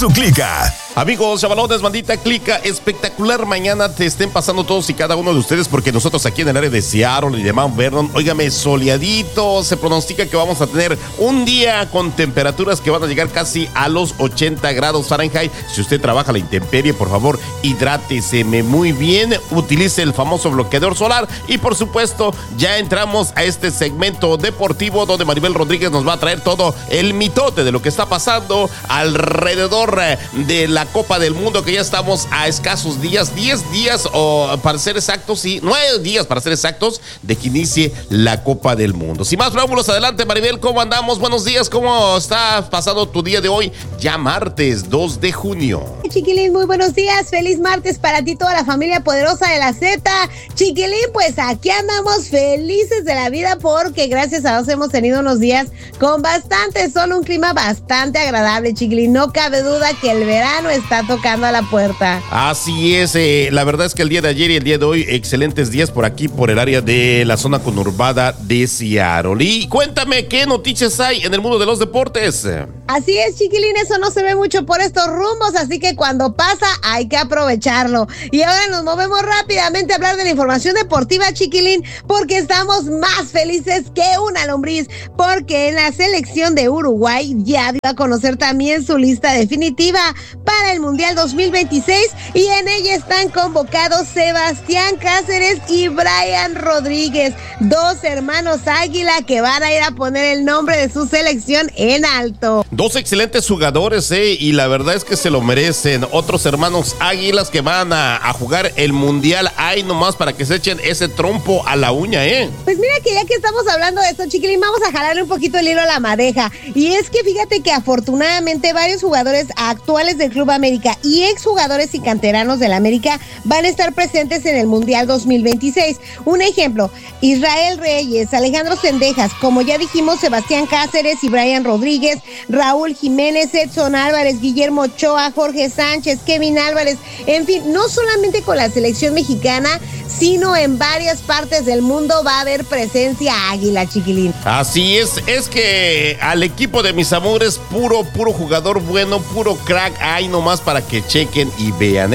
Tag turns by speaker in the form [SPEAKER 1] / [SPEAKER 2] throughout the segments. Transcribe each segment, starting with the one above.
[SPEAKER 1] su Clica.
[SPEAKER 2] Amigos, chavalones, bandita Clica, espectacular mañana te estén pasando todos y cada uno de ustedes, porque nosotros aquí en el área de Seattle y de Mount Vernon, óigame, soleadito, se pronostica que vamos a tener un día con temperaturas que van a llegar casi a los 80 grados Fahrenheit. Si usted trabaja a la intemperie, por favor, hidrátese muy bien, utilice el famoso bloqueador solar y por supuesto, ya entramos a este segmento deportivo donde Maribel Rodríguez nos va a traer todo el mitote de lo que está pasando alrededor de la Copa del Mundo, que ya estamos a escasos días, 10 días o para ser exactos, sí, 9 días para ser exactos, de que inicie la Copa del Mundo. Sin más preámbulos, adelante Maribel, ¿cómo andamos? Buenos días, ¿cómo está pasando tu día de hoy? Ya martes 2 de junio.
[SPEAKER 3] Chiquilín, muy buenos días, feliz martes para ti, toda la familia poderosa de la Z. Chiquilín, pues aquí andamos felices de la vida porque gracias a Dios hemos tenido unos días con bastante sol, un clima bastante agradable, Chiquilín. No cabe duda que el verano está tocando a la puerta.
[SPEAKER 2] Así es, la verdad es que el día de ayer y el día de hoy, excelentes días por aquí, por el área de la zona conurbada de Seattle. Y cuéntame, ¿qué noticias hay en el mundo de los deportes?
[SPEAKER 3] Así es, Chiquilín, eso no se ve mucho por estos rumbos, así que cuando pasa hay que aprovecharlo. Y ahora nos movemos rápidamente a hablar de la información deportiva, Chiquilín, porque estamos más felices que una lombriz, porque en la selección de Uruguay ya dio a conocer también su lista definitiva para el Mundial 2026 y en ella están convocados Sebastián Cáceres y Brian Rodríguez, dos hermanos Águila que van a ir a poner el nombre de su selección en alto.
[SPEAKER 2] Dos excelentes jugadores, y la verdad es que se lo merecen. Otros hermanos Águilas que van a jugar el Mundial, ahí nomás para que se echen ese trompo a la uña,
[SPEAKER 3] Pues mira que ya que estamos hablando de esto, Chiquilín, vamos a jalarle un poquito el hilo a la madeja. Y es que fíjate que afortunadamente varios jugadores actuales del Club América y exjugadores y canteranos del América van a estar presentes en el Mundial 2026. Un ejemplo, Israel Reyes, Alejandro Cendejas, como ya dijimos, Sebastián Cáceres y Brian Rodríguez, Raúl Jiménez, Edson Álvarez, Guillermo Ochoa, Jorge Sánchez, Kevin Álvarez, en fin, no solamente con la selección mexicana, sino en varias partes del mundo va a haber presencia águila, Chiquilín.
[SPEAKER 2] Así es que al equipo de mis amores, puro jugador bueno, puro crack, ahí nomás para que chequen y vean,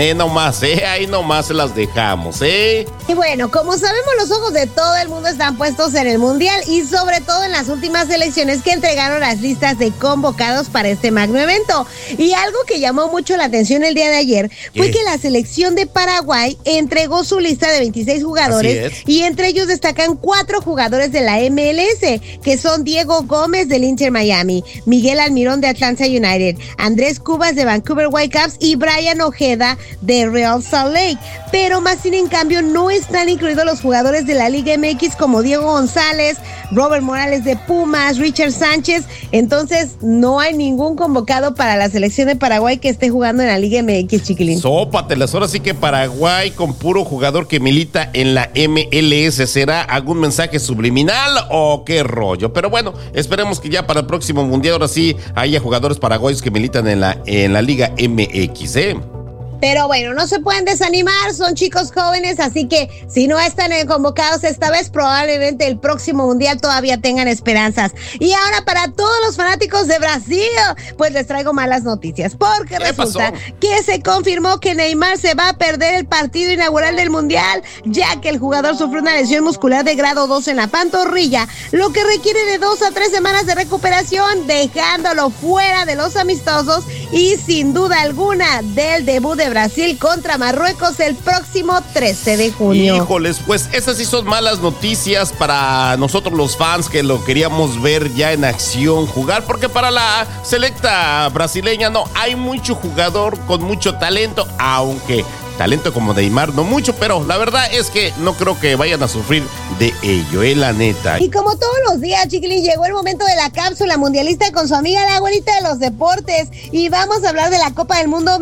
[SPEAKER 2] ahí nomás se las dejamos,
[SPEAKER 3] Y bueno, como sabemos, los ojos de todo el mundo están puestos en el Mundial y sobre todo en las últimas elecciones que entregaron las listas de convocados para este magno evento. Y algo que llamó mucho la atención el día de ayer fue que la selección de Paraguay entregó su lista de 26 jugadores y entre ellos destacan 4 jugadores de la MLS, que son Diego Gómez del Inter Miami, Miguel Almirón de Atlanta United, Andrés Cubas de Vancouver Whitecaps y Brian Ojeda de Real Salt Lake. Pero más sin en cambio no están incluidos los jugadores de la Liga MX como Diego González, Robert Morales de Pumas, Richard Sánchez. Entonces no hay ningún convocado para la selección de Paraguay que esté jugando en la Liga MX, Chiquilín.
[SPEAKER 2] Sópatelas, ahora sí que Paraguay con puro jugador que milita en la MLS. ¿Será algún mensaje subliminal o qué rollo? Pero bueno, esperemos que ya para el próximo Mundial ahora sí haya jugadores paraguayos que militan en la Liga MX,
[SPEAKER 3] Pero bueno, no se pueden desanimar, son chicos jóvenes, así que si no están convocados esta vez, probablemente el próximo Mundial todavía tengan esperanzas. Y ahora para todos los fanáticos de Brasil, pues les traigo malas noticias, porque resulta que se confirmó que Neymar se va a perder el partido inaugural del Mundial, ya que el jugador sufrió una lesión muscular de grado 2 en la pantorrilla, lo que requiere de 2 a 3 semanas de recuperación, dejándolo fuera de los amistosos y sin duda alguna del debut de Brasil contra Marruecos el próximo 13 de junio.
[SPEAKER 2] Híjoles, pues esas sí son malas noticias para nosotros los fans que lo queríamos ver ya en acción jugar, porque para la selecta brasileña no hay mucho jugador con mucho talento, aunque talento como Neymar no mucho, pero la verdad es que no creo que vayan a sufrir de ello, la neta.
[SPEAKER 3] Y como todos los días, Chiquilín, llegó el momento de la cápsula mundialista con su amiga la abuelita de los deportes y vamos a hablar de la Copa del Mundo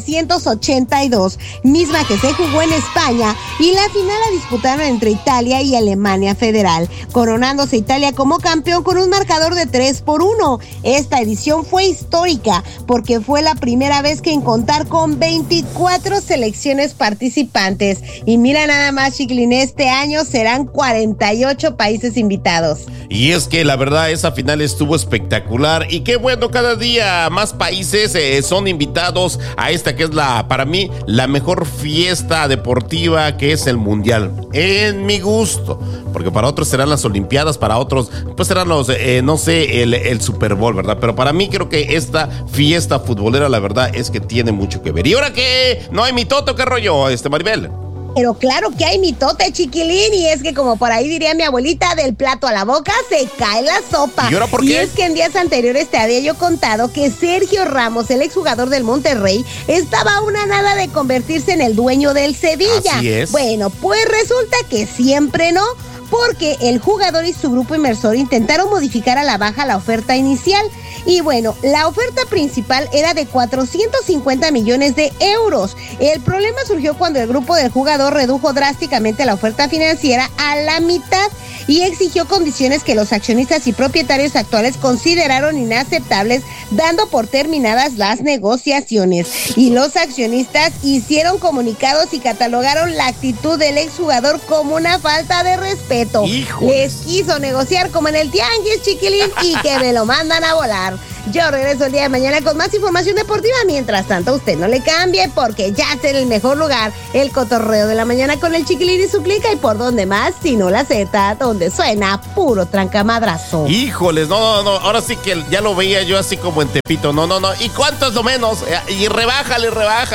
[SPEAKER 3] 1982, misma que se jugó en España y la final la disputaron entre Italia y Alemania Federal, coronándose Italia como campeón con un marcador de 3-1. Esta edición fue histórica porque fue la primera vez que en contar con 24 selecciones selecciones participantes. Y mira nada más, Chiquilín, este año serán 48 países invitados.
[SPEAKER 2] Y es que la verdad esa final estuvo espectacular y qué bueno, cada día más países son invitados a esta que es para mí, la mejor fiesta deportiva que es el Mundial, en mi gusto, porque para otros serán las Olimpiadas, para otros pues serán los, no sé, el Super Bowl, ¿verdad? Pero para mí creo que esta fiesta futbolera la verdad es que tiene mucho que ver. ¿Y ahora qué? ¿No hay mitote o qué rollo, Maribel?
[SPEAKER 3] Pero claro que hay mitote, Chiquilín, y es que como por ahí diría mi abuelita, del plato a la boca se cae la sopa.
[SPEAKER 2] ¿Y ahora por qué?
[SPEAKER 3] Y es que en días anteriores te había yo contado que Sergio Ramos, el exjugador del Monterrey, estaba a una nada de convertirse en el dueño del Sevilla.
[SPEAKER 2] Así es.
[SPEAKER 3] Bueno, pues resulta que siempre no, porque el jugador y su grupo inversor intentaron modificar a la baja la oferta inicial. Y bueno, la oferta principal era de 450 millones de euros. El problema surgió cuando el grupo del jugador redujo drásticamente la oferta financiera a la mitad y exigió condiciones que los accionistas y propietarios actuales consideraron inaceptables, dando por terminadas las negociaciones. Y los accionistas hicieron comunicados y catalogaron la actitud del exjugador como una falta de respeto.
[SPEAKER 2] ¡Híjoles!
[SPEAKER 3] Les quiso negociar como en el tianguis, Chiquilín, y que me lo mandan a volar. Yo regreso el día de mañana con más información deportiva. Mientras tanto, usted no le cambie porque ya está en el mejor lugar, el cotorreo de la mañana con el Chiquilín y su clica. Y por donde más, sino la Z, donde suena puro trancamadrazo.
[SPEAKER 2] Híjoles, no, ahora sí que ya lo veía yo así como en Tepito, no. ¿Y cuánto es lo menos? Y rebájale.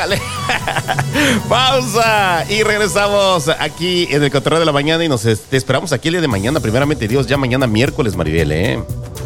[SPEAKER 2] Pausa y regresamos aquí en el cotorreo de la mañana y te esperamos aquí el día de mañana, primeramente Dios, ya mañana miércoles, Maribel,